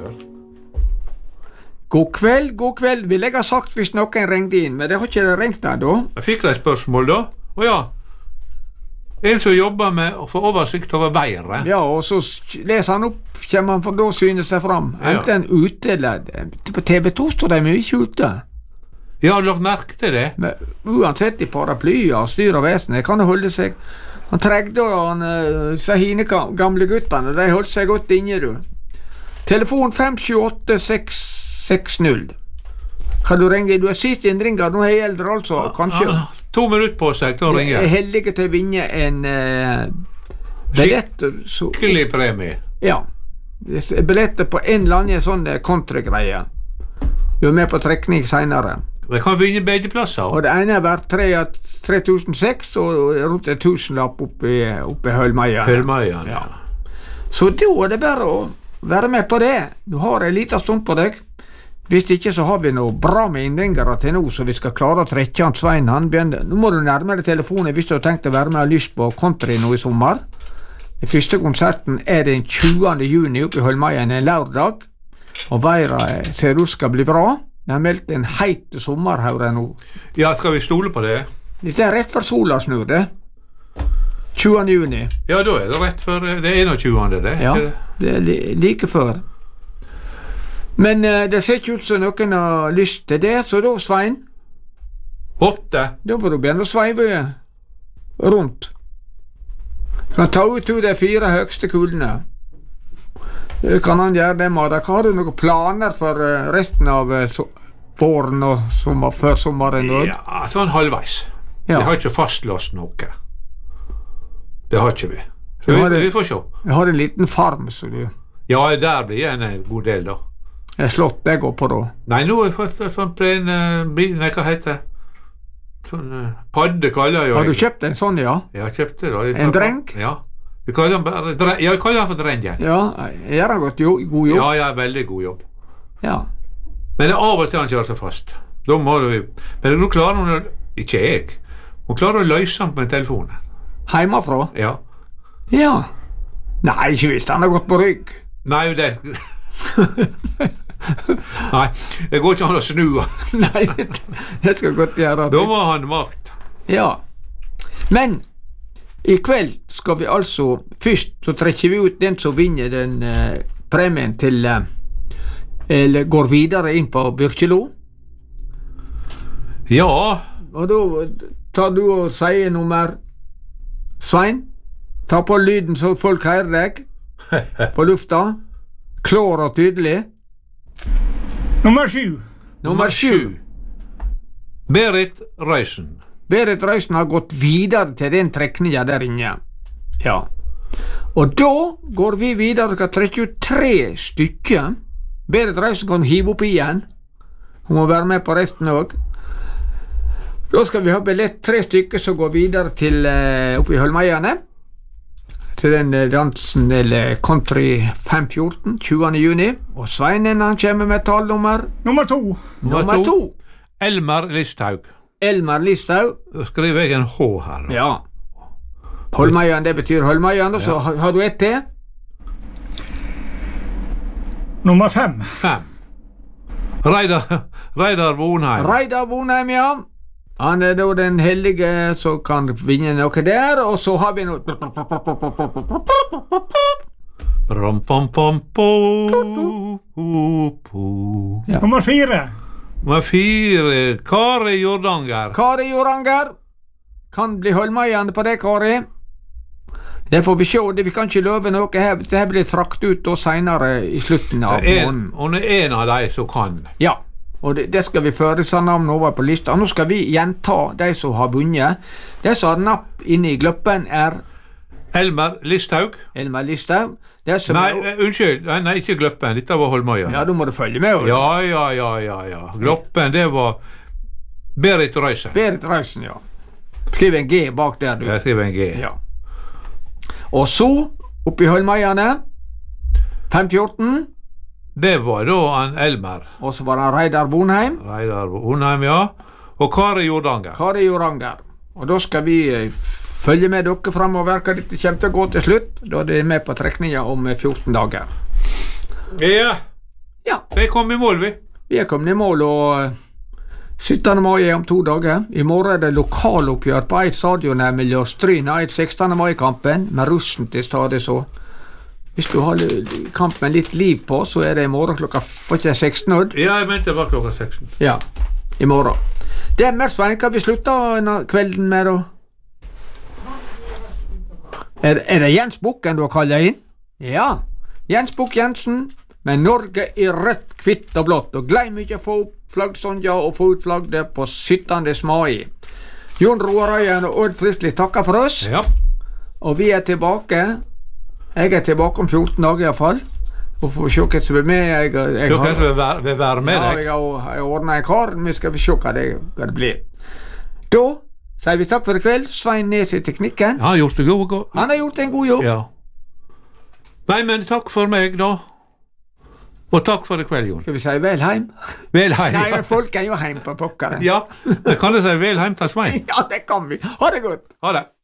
God kveld. Vil jeg ha sagt hvis noen ringde inn, men det har ikke ringt der da. Jeg fikk et spørsmål da. Ja. En som jobber med å få oversikt over været. Ja, og så leser han opp, kommer han for da synes seg fram. Enten ute eller på TV 2 står de mye ute. Ja, har du lagt merke til det? Men uansett i paraplyer og styr og vesen, det kan holde seg. Han Tregde og han Sahine gamle guttene, de holdt seg godt inne, du. Telefon 578-660. Kan du ringe? Du har sist innringer, nå er jeg eldre altså, kanskje. 2 minutter på seg, da ringer jeg. Jeg er heldig til å vinne en billett. Skikkelig premie. Ja. Billetter på en eller annen sånn countrygreie. Du er med på trekning senere. Jeg kan vinne begge plasser. Og det ene er verdt 3006 og rundt 1000-lapp oppe i Hølmeien. Hølmeien, ja. Så da er det bare å være med på det. Du har en liten stund på deg. Hvis ikke så har vi noe bra med innringere til nå, så vi skal klare å trekke han Svein. Nå må du nærme deg telefonen hvis du har tenkt å være med og lyst på country nå i sommer. Den første konserten er den 20. juni oppe i Hølmeien, en lørdag. Og været ser ut skal bli bra. Det har meldt en heit sommer her nå. Ja, skal vi stole på det? Dette er rett før sola snur, det. 20. juni. Ja, da er det rett før det 21. det. Ja, det er like før. Men det ser ikke ut som noen har lyst til det, så da, Svein? 8. Da får du begynne å sveive rundt. Du kan ta ut de 4 høgste kuldene. Kan han gjøre det, Mada? Har du noen planer for resten av våren og før sommeren? Ja, sånn halvveis. Ja. Vi har ikke fastlåst noe. Det har ikke vi. Så vi får se. Jeg har en liten farm, så du. Ja, der blir en god del, da. Jeg har slått det går på, da. Nei, nå har jeg fått sånn plen bil, nei, hva heter det? Sånn padde kaller jeg. Har du kjøpt en sånn, ja? Ja, jeg kjøpte det. En dreng? Ja. Vi kaller han bare jeg kaller han for drengen. Ja, gjør han god jobb? Ja, veldig god jobb. Ja. Men av og til han kjører seg fast. Da må du. Men nå klarer hun, ikke jeg, hun klarer å løse han med telefonen. Hjemmefra? Ja. Ja. Nei, ikke hvis han har gått på rygg. Nei, det Nei, det går ikke an å snu. Nei, det skal godt gjøre. Da må han makt. Ja. Men i kveld skal vi altså først så trekker vi ut den som vinner den premien til eller går videre inn på Byrkjelo. Ja. Og da tar du og sier nummer Svein, ta på lyden så folk hører deg på lufta. Klår og tydelig. Nummer 7. Nummer 7. Berit Røysen. Berit Røysen har gått videre til den trekningen der inne. Ja. Og da går vi videre og skal trekke ut 3 stykker. Berit Røysen kan hive opp igjen. Hun må være med på resten også. Da skal vi ha billett 3 stykker som går videre til oppe i Hølmeiene. Til den dansen eller Country 514, 20. juni. Og Sveinen han kommer med tallnummer Nummer 2. Nummer 2. Elmar Listhaug. Elmar Listhaug. Da skriver jeg en H her. Da. Ja. Holmøyan, det betyr Holmøyan, og så har du ett til? Nummer 5. 5. Reidar Vonheim. Reidar Vonheim, ja. Han er da den heldige som kan vinne noe der, og så har vi noe ja. Nummer 4. Nummer 4, Kari Jordanger. Kari Jordanger. Kan bli Holmøyan på det, Kari. Det får vi se, vi kan ikke love noe her. Det blir trakt ut da senere i slutten av måneden. Hun er en av de som kan. Ja, og det skal vi føre seg navn over på lista. Nå skal vi gjenta de som har vunnet. De som har napp inne i gløppen er Elmar Listhaug. Elmar Listhaug. Unnskyld, nei, ikke Gløppen, dette var Holmøyan. Ja, da må du følge med. Ja. Gløppen, det var Berit Røysen. Berit Røysen, ja. Skriv en G bak der, du. Jeg skriver en G. Ja. Og så, oppi Holmøyane, 514. Det var da han Elmar. Og så var han Reidar Vonheim. Reidar Vonheim, ja. Og Kari Jordanger. Kari Jordanger. Og da skal vi følge med dere fremover hva dette kommer til å gå til slutt. Da er det med på trekningen om 14 dager. Ja. Ja. Vi kom i mål, vi. Vi er kommet i mål, og 17. mai er om 2 dager. I morgen er det lokaloppgjør på Eid stadion mellom Stryn og Eid 16. mai-kampen, med russen til stede så. Hvis du har kamp med litt liv på, så er det i morgen klokka 16. Odd. Ja, jeg mente det var klokka 16. Ja, i morgen. Det er mer Svein, hva vi slutter denne kvelden med da? Er det Jens Bukken du har kallet inn? Ja, Jens Bukk Jensen, med Norge i rødt, hvitt og blått. Og glem ikke å få opp flaggsonja og få ut flagget på 17. mai. Jon Roar Øyen og Odd Friskli takker for oss. Ja. Og vi er tilbake. Jeg er tilbake om 14 dager i hvert fall. Og får se hva som er med. Dere vil være med deg? Ja, jeg har ordnet en kar. Vi skal se hva det blir. Da sier vi takk for i kveld. Svein ned til teknikken. Han har gjort det god. Han har gjort en god jobb. Ja. Nei, men takk for meg da. Og takk for i kveld, Jon. Skal vi si vel heim? Vel heim. Nei, folk er jo heim på pokkeren. Ja, det kan du si vel heim til Svein. Ja, det kan vi. Ha det godt. Ha det.